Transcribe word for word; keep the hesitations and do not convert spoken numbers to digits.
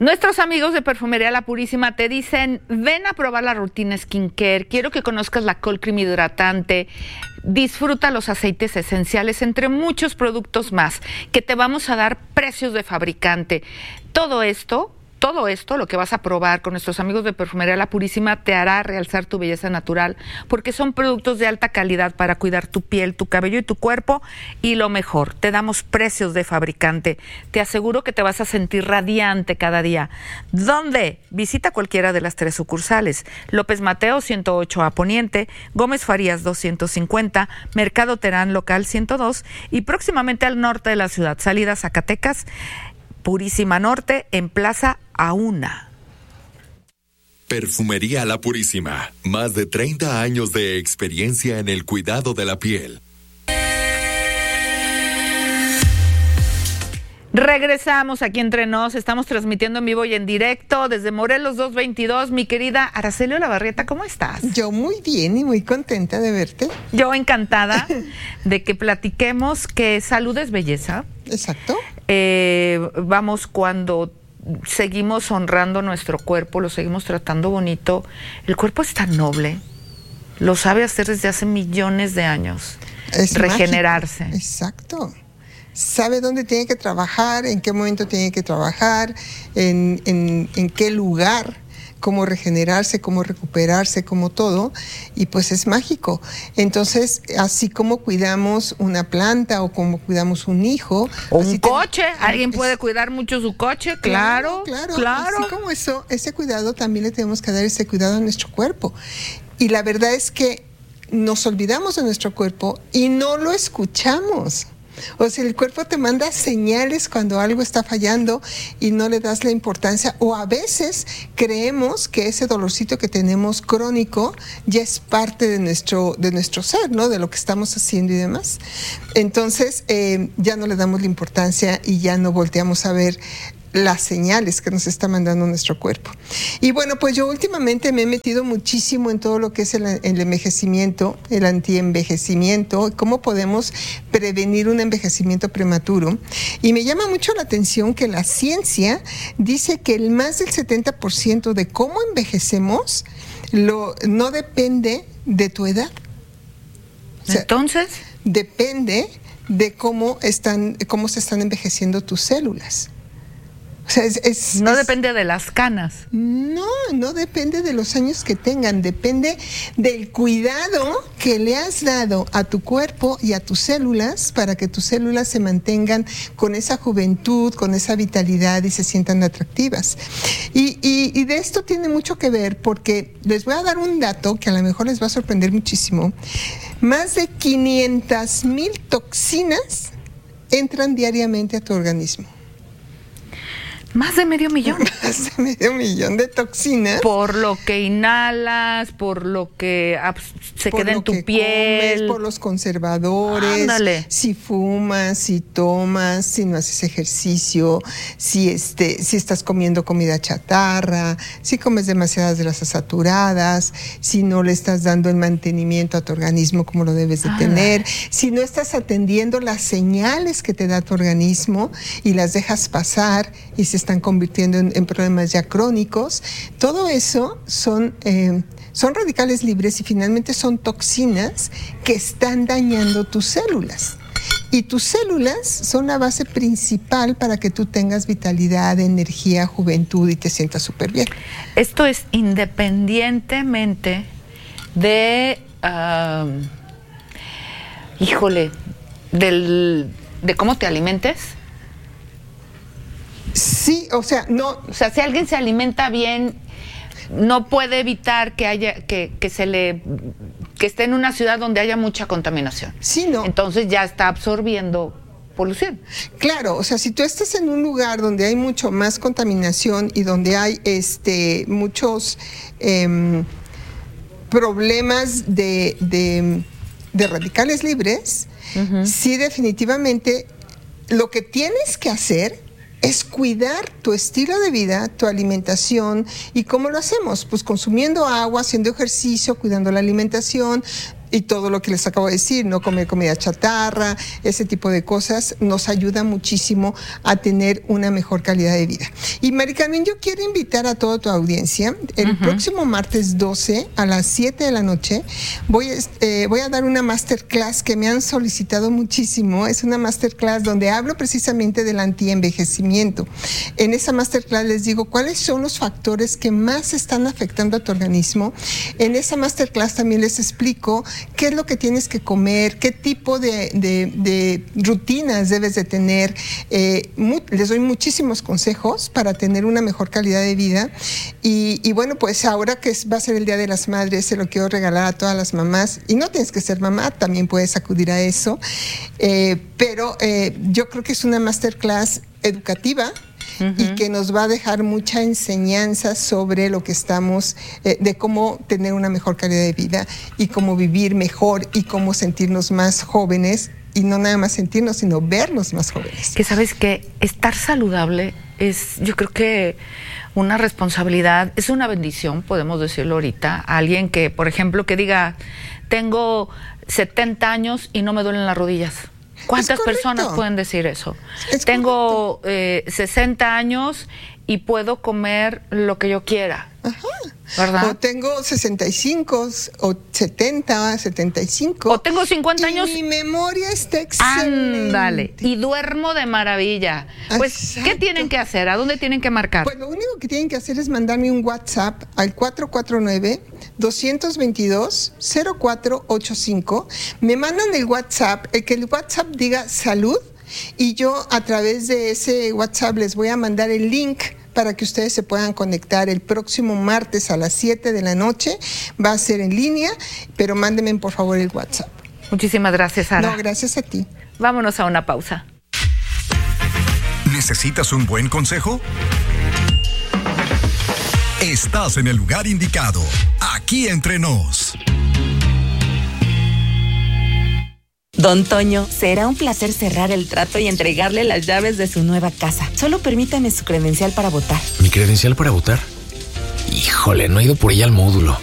Nuestros amigos de Perfumería La Purísima te dicen, ven a probar la rutina skincare, quiero que conozcas la Cold Cream hidratante, disfruta los aceites esenciales, entre muchos productos más, que te vamos a dar precios de fabricante. Todo esto... Todo esto, lo que vas a probar con nuestros amigos de Perfumería La Purísima, te hará realzar tu belleza natural, porque son productos de alta calidad para cuidar tu piel, tu cabello y tu cuerpo. Y lo mejor, te damos precios de fabricante. Te aseguro que te vas a sentir radiante cada día. ¿Dónde? Visita cualquiera de las tres sucursales. López Mateo, ciento ocho A Poniente, Gómez Farías, doscientos cincuenta, Mercado Terán, local ciento dos, y próximamente al norte de la ciudad, salida Zacatecas, Purísima Norte, en Plaza Auna. Perfumería La Purísima, más de treinta años de experiencia en el cuidado de la piel. Regresamos aquí entre nos, estamos transmitiendo en vivo y en directo desde Morelos doscientos veintidós. Mi querida Araceli Olavarrieta, ¿cómo estás? Yo muy bien y muy contenta de verte. Yo encantada de que platiquemos que salud es belleza. Exacto. Eh, vamos, cuando seguimos honrando nuestro cuerpo, lo seguimos tratando bonito, el cuerpo es tan noble, lo sabe hacer desde hace millones de años, es regenerarse. Mágico. Exacto. Sabe dónde tiene que trabajar, en qué momento tiene que trabajar, en, en, en qué lugar, cómo regenerarse, cómo recuperarse, como todo, y pues es mágico. Entonces, así como cuidamos una planta o como cuidamos un hijo. O un coche, te... alguien es... puede cuidar mucho su coche, claro, claro, claro. Así como eso, ese cuidado también le tenemos que dar ese cuidado a nuestro cuerpo. Y la verdad es que nos olvidamos de nuestro cuerpo y no lo escuchamos. O sea, el cuerpo te manda señales cuando algo está fallando y no le das la importancia, o a veces creemos que ese dolorcito que tenemos crónico ya es parte de nuestro, de nuestro ser, ¿no? De lo que estamos haciendo y demás. Entonces, eh, ya no le damos la importancia y ya no volteamos a ver las señales que nos está mandando nuestro cuerpo. Y bueno, pues yo últimamente me he metido muchísimo en todo lo que es el, el envejecimiento, el antienvejecimiento, cómo podemos prevenir un envejecimiento prematuro. Y me llama mucho la atención que la ciencia dice que el más del setenta por ciento de cómo envejecemos lo, no depende de tu edad. O sea, entonces, depende de cómo están, cómo se están envejeciendo tus células. O sea, es, es, no es, depende de las canas. No, no depende de los años que tengan, depende del cuidado que le has dado a tu cuerpo y a tus células para que tus células se mantengan con esa juventud, con esa vitalidad y se sientan atractivas. Y, y, y de esto tiene mucho que ver porque les voy a dar un dato que a lo mejor les va a sorprender muchísimo. Más de quinientas mil toxinas entran diariamente a tu organismo. Más de medio millón. Más de medio millón de toxinas. Por lo que inhalas, por lo que se por queda en tu piel. Comes, por los conservadores. Ándale. Si fumas, si tomas, si no haces ejercicio, si, este, si estás comiendo comida chatarra, si comes demasiadas grasas saturadas, si no le estás dando el mantenimiento a tu organismo como lo debes de ah. tener, si no estás atendiendo las señales que te da tu organismo y las dejas pasar y se están convirtiendo en, en problemas ya crónicos. Todo eso son, eh, son radicales libres y finalmente son toxinas que están dañando tus células. Y tus células son la base principal para que tú tengas vitalidad, energía, juventud y te sientas súper bien. Esto es independientemente de, uh, híjole, del, de cómo te alimentes. Sí, o sea, no... O sea, si alguien se alimenta bien, no puede evitar que haya, que, que se le, que esté en una ciudad donde haya mucha contaminación. Sí, no. Entonces ya está absorbiendo polución. Claro, o sea, si tú estás en un lugar donde hay mucho más contaminación y donde hay este muchos eh, problemas de, de, de radicales libres, uh-huh. sí, definitivamente lo que tienes que hacer es cuidar tu estilo de vida, tu alimentación. ¿Y cómo lo hacemos? Pues consumiendo agua, haciendo ejercicio, cuidando la alimentación, y todo lo que les acabo de decir, no comer comida chatarra, ese tipo de cosas, nos ayuda muchísimo a tener una mejor calidad de vida. Y Mari Carmen, yo quiero invitar a toda tu audiencia, el uh-huh. próximo martes doce a las siete de la noche, voy, eh, voy a dar una masterclass que me han solicitado muchísimo. Es una masterclass donde hablo precisamente del antienvejecimiento. En esa masterclass les digo cuáles son los factores que más están afectando a tu organismo. En esa masterclass también les explico qué es lo que tienes que comer, qué tipo de, de, de rutinas debes de tener. Eh, muy, les doy muchísimos consejos para tener una mejor calidad de vida. Y, y bueno, pues ahora que va a ser el Día de las Madres, se lo quiero regalar a todas las mamás. Y no tienes que ser mamá, también puedes acudir a eso. Eh, pero eh, yo creo que es una masterclass educativa. Uh-huh. Y que nos va a dejar mucha enseñanza sobre lo que estamos, eh, de cómo tener una mejor calidad de vida y cómo vivir mejor y cómo sentirnos más jóvenes, y no nada más sentirnos, sino vernos más jóvenes. Que sabes que estar saludable es, yo creo que una responsabilidad, es una bendición, podemos decirlo ahorita. Alguien que, por ejemplo, que diga, tengo setenta años y no me duelen las rodillas. ¿Cuántas personas pueden decir eso? Es Tengo eh, sesenta años y puedo comer lo que yo quiera. Ajá. ¿Verdad? O tengo sesenta y cinco, o setenta, setenta y cinco. O tengo cincuenta y años. Mi memoria está excelente. Ándale. Y duermo de maravilla. Pues, exacto. ¿Qué tienen que hacer? ¿A dónde tienen que marcar? Pues lo único que tienen que hacer es mandarme un WhatsApp al cuatro cuatro nueve, dos dos dos, cero cuatro ocho cinco. Me mandan el WhatsApp, el que el WhatsApp diga salud, y yo a través de ese WhatsApp les voy a mandar el link para que ustedes se puedan conectar el próximo martes a las siete de la noche. Va a ser en línea, pero mándenme por favor el WhatsApp. Muchísimas gracias, Sara. No, gracias a ti. Vámonos a una pausa. ¿Necesitas un buen consejo? Estás en el lugar indicado. Aquí entre nos. Don Toño, será un placer cerrar el trato y entregarle las llaves de su nueva casa. Solo permítame su credencial para votar. ¿Mi credencial para votar? Híjole, no he ido por ella al módulo.